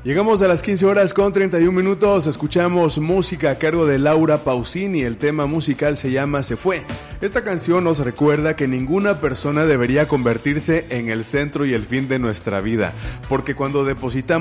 Llegamos a las 15 horas con 31 minutos, escuchamos música a cargo de Laura Pausini, el tema musical se llama Se Fue. Esta canción nos recuerda que ninguna persona debería convertirse en el centro y el fin de nuestra vida, porque cuando depositamos